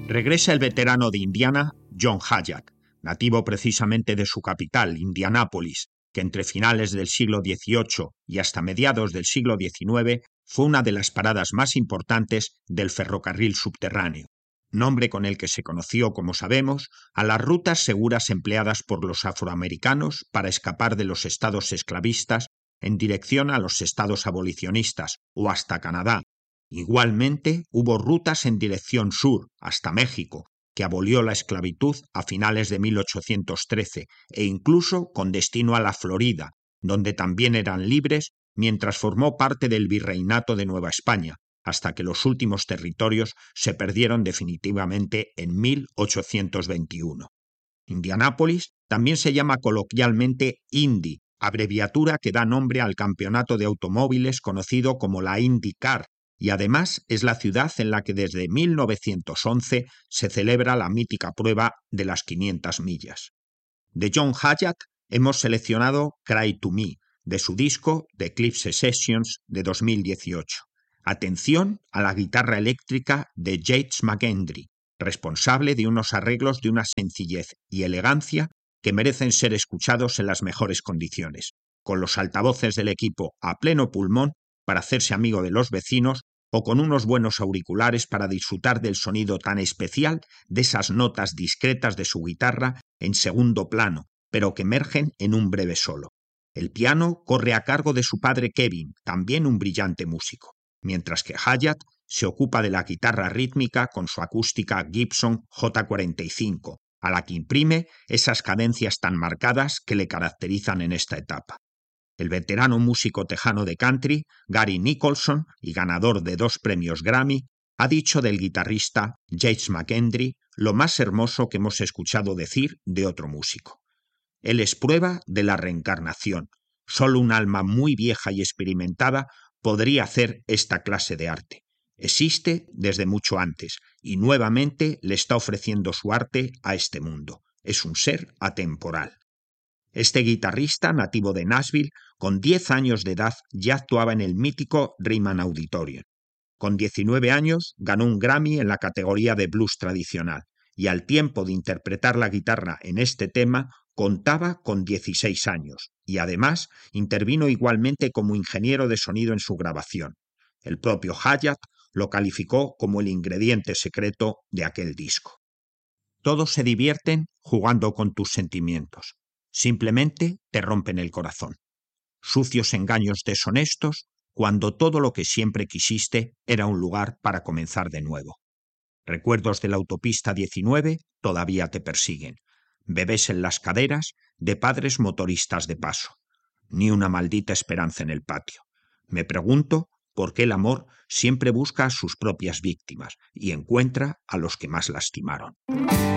Regresa el veterano de Indiana, John Hyatt, nativo precisamente de su capital, Indianápolis, que entre finales del siglo XVIII y hasta mediados del siglo XIX fue una de las paradas más importantes del ferrocarril subterráneo, nombre con el que se conoció, como sabemos, a las rutas seguras empleadas por los afroamericanos para escapar de los estados esclavistas en dirección a los estados abolicionistas o hasta Canadá. Igualmente, hubo rutas en dirección sur, hasta México, que abolió la esclavitud a finales de 1813, e incluso con destino a la Florida, donde también eran libres, mientras formó parte del Virreinato de Nueva España, hasta que los últimos territorios se perdieron definitivamente en 1821. Indianápolis también se llama coloquialmente Indy, abreviatura que da nombre al campeonato de automóviles conocido como la IndyCar, y además es la ciudad en la que desde 1911 se celebra la mítica prueba de las 500 millas. De John Hyatt hemos seleccionado Cry to Me, de su disco The Eclipse Sessions de 2018. Atención a la guitarra eléctrica de Yates McKendry, responsable de unos arreglos de una sencillez y elegancia que merecen ser escuchados en las mejores condiciones, con los altavoces del equipo a pleno pulmón para hacerse amigo de los vecinos o con unos buenos auriculares para disfrutar del sonido tan especial de esas notas discretas de su guitarra en segundo plano, pero que emergen en un breve solo. El piano corre a cargo de su padre Kevin, también un brillante músico, mientras que Hyatt se ocupa de la guitarra rítmica con su acústica Gibson J45, a la que imprime esas cadencias tan marcadas que le caracterizan en esta etapa. El veterano músico tejano de country, Gary Nicholson, y ganador de 2 premios Grammy, ha dicho del guitarrista Yates McKendry lo más hermoso que hemos escuchado decir de otro músico. Él es prueba de la reencarnación. Solo un alma muy vieja y experimentada podría hacer esta clase de arte. Existe desde mucho antes y nuevamente le está ofreciendo su arte a este mundo. Es un ser atemporal. Este guitarrista, nativo de Nashville, con 10 años de edad ya actuaba en el mítico Ryman Auditorium. Con 19 años ganó un Grammy en la categoría de blues tradicional y al tiempo de interpretar la guitarra en este tema contaba con 16 años y además intervino igualmente como ingeniero de sonido en su grabación. El propio Hyatt lo calificó como el ingrediente secreto de aquel disco. Todos se divierten jugando con tus sentimientos. Simplemente te rompen el corazón. Sucios engaños deshonestos cuando todo lo que siempre quisiste era un lugar para comenzar de nuevo. Recuerdos de la autopista 19 todavía te persiguen. Bebés en las caderas de padres motoristas de paso. Ni una maldita esperanza en el patio. Me pregunto por qué el amor siempre busca a sus propias víctimas y encuentra a los que más lastimaron.